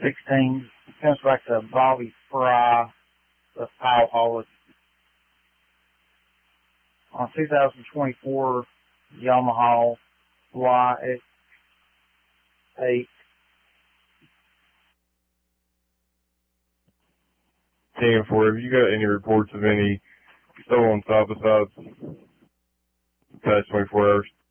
16. Comes back to Bobby Fry of Powell Hall. On 2024 Yamaha YX8. 10-4, have you got any reports of any stolen side-by-sides the past 24 hours?